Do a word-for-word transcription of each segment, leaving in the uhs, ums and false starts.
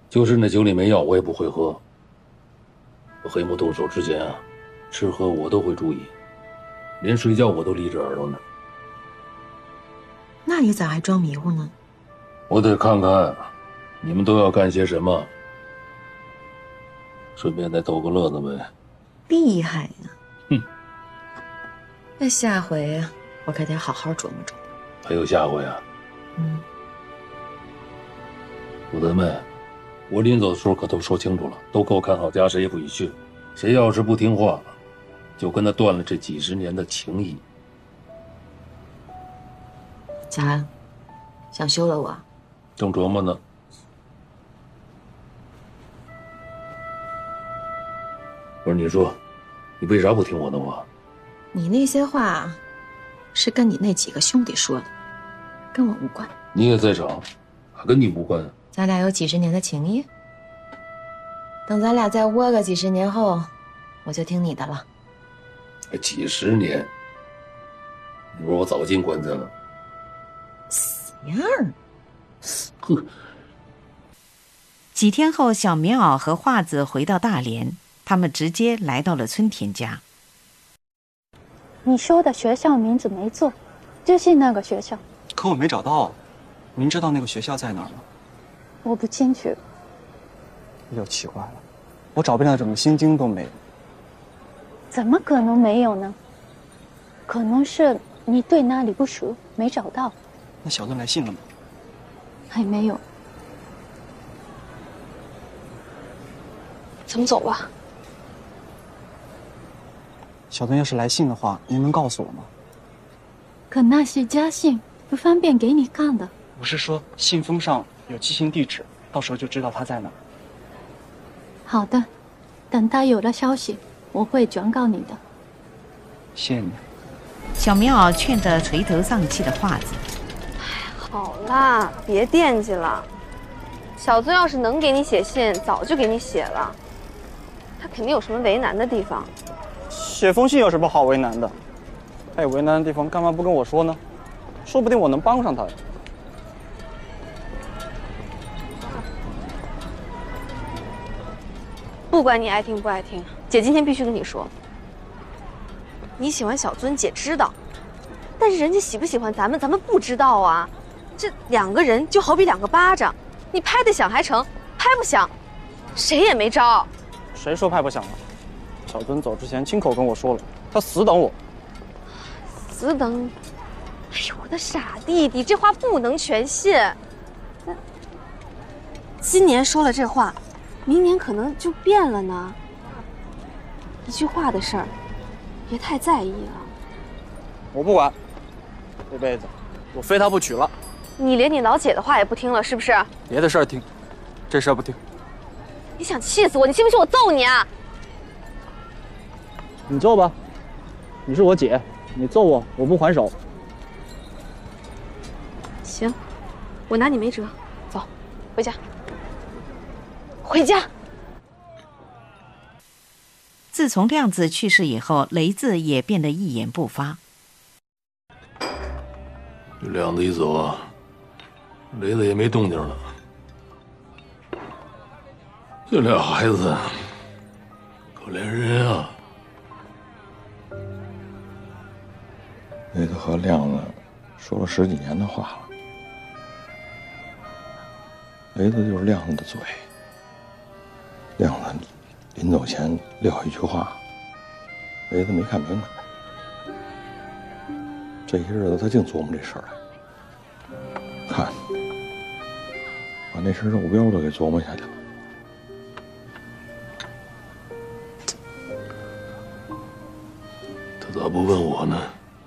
就是那酒里没药，我也不会喝。我黑木动手之前啊，吃喝我都会注意，连睡觉我都立着耳朵呢。 那你咋还装迷糊呢？ 我得看看你们都要干些什么，顺便再逗个乐子呗。 厉害呀！ 哼， 那下回呀，我可得好好琢磨琢磨。 还有下回啊？ 嗯。 武德妹，我临走的时候可都说清楚了，都给我看好家，谁也不许去。谁要是不听话，就跟他断了这几十年的情谊。 咋？想休了我？ 正琢磨呢。不是你说，你为啥不听我的话？ 你那些话，是跟你那几个兄弟说的，跟我无关。 你也在场，还跟你无关啊？ 咱俩有几十年的情谊，等咱俩再窝个几十年后，我就听你的了。 几十年？你说我早进棺材了？ 死样儿！ 哼。 几天后，小棉袄和华子回到大连，他们直接来到了村田家。 你说的学校名字没错，就是那个学校。 可我没找到，您知道那个学校在哪儿吗？ 我不清楚。 又奇怪了，我找遍了整个新京都没有。 怎么可能没有呢？可能是你对那里不熟，没找到。 那小盾来信了吗？ 还没有。怎么走啊？ 小盾要是来信的话，您能告诉我吗？ 可那是家信，不方便给你看的。 我是说，信封上有寄信地址，到时候就知道他在哪儿。 好的，等他有了消息，我会转告你的。 谢谢你。 小棉袄劝着垂头丧气的华子：“ 好啦，别惦记了。小尊要是能给你写信，早就给你写了。他肯定有什么为难的地方。 写封信有什么好为难的？他有为难的地方，干嘛不跟我说呢？说不定我能帮上他呀。” 不管你爱听不爱听，姐今天必须跟你说，你喜欢小尊，姐知道，但是人家喜不喜欢咱们，咱们不知道啊。这两个人就好比两个巴掌，你拍得响还成，拍不响，谁也没招。 谁说拍不响了？小尊走之前亲口跟我说了，他死等我。 死等你？哎呦，我的傻弟弟，这话不能全信。那今年说了这话，明年可能就变了呢。一句话的事儿，别太在意了。 我不管，这辈子我非他不娶了。 你连你老姐的话也不听了，是不是？ 别的事儿听，这事儿不听。 你想气死我？你信不信我揍你啊？ 你揍吧，你是我姐，你揍我，我不还手。 行，我拿你没辙。走，回家。回家。 自从亮子去世以后，雷子也变得一言不发。 这亮子一走啊，雷子也没动静了。这俩孩子，可怜人啊！ 雷子和亮子说了十几年的话了，雷子就是亮子的嘴。亮子临走前撂一句话，雷子没看明白。这些日子他净琢磨这事儿来，看，把那身肉膘都给琢磨下去了。 他咋不问我呢？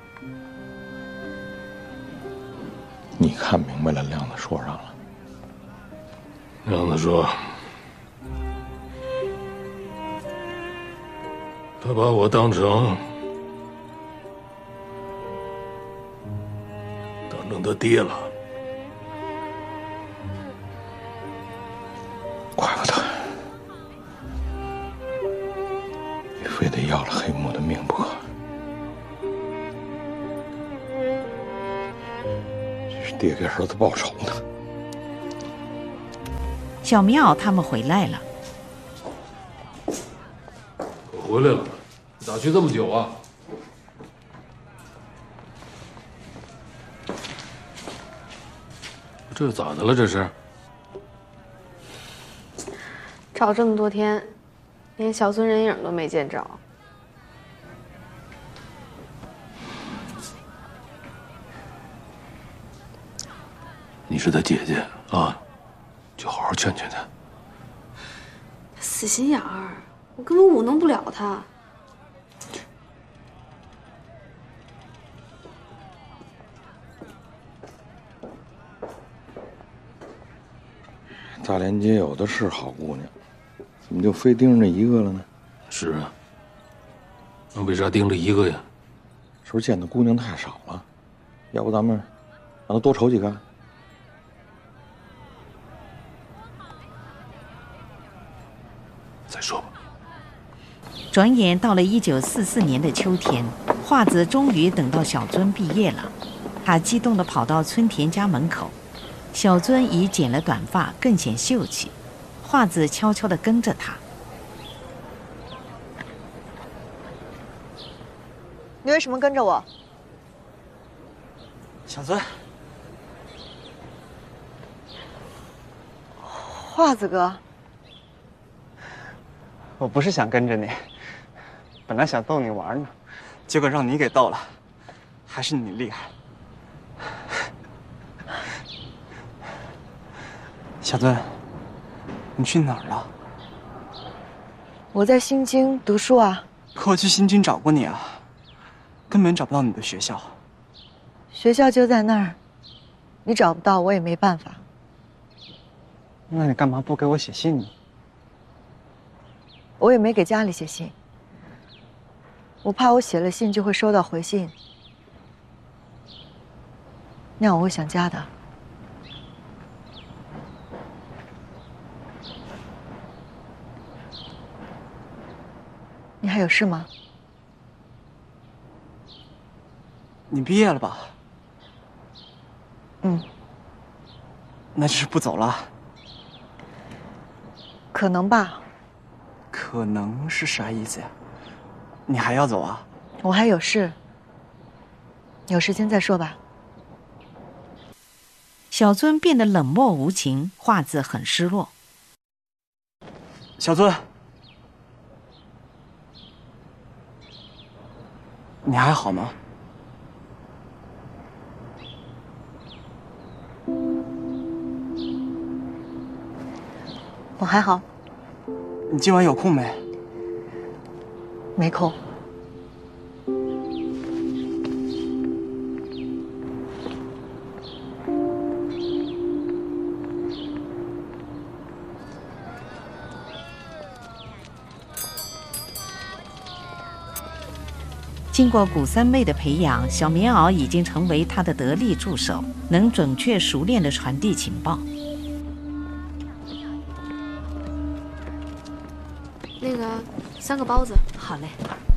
你看明白了，亮子说上了。 亮子说，他把我当成当成他爹了。 怪不得你非得要了黑木的命不可。这是爹给儿子报仇呢。 小棉袄他们回来了。 我回来了，你咋去这么久啊？这咋的了？这是？ 找这么多天，连小孙人影都没见着。 你是他姐姐啊，就好好劝劝他。 死心眼儿，我根本忤弄不了他。 大连街有的是好姑娘，怎么就非盯着这一个了呢？ 是啊，那为啥盯着一个呀？ 是不是见的姑娘太少了？要不咱们让他多瞅几个？ 再说吧。 转眼到了一九四四年的秋天，华子终于等到小尊毕业了。他激动地跑到村田家门口，小尊已剪了短发，更显秀气。华子悄悄地跟着他。 你为什么跟着我？ 小尊， 华子哥， 我不是想跟着你，本来想逗你玩呢，结果让你给逗了，还是你厉害。小尊，你去哪儿了？ 我在新京读书啊。 可我去新京找过你啊，根本找不到你的学校。 学校就在那儿，你找不到我也没办法。 那你干嘛不给我写信呢？ 我也没给家里写信，我怕我写了信就会收到回信，那样我会想家的。你还有事吗？ 你毕业了吧？ 嗯。 那就是不走了？ 可能吧。 可能是啥意思呀？你还要走啊？ 我还有事，有时间再说吧。 小尊变得冷漠无情，华子很失落。 小尊，你还好吗？ 我还好。 你今晚有空没？ 没空。 经过古三妹的培养，小棉袄已经成为她的得力助手，能准确熟练地传递情报。 那个三个包子。 好嘞。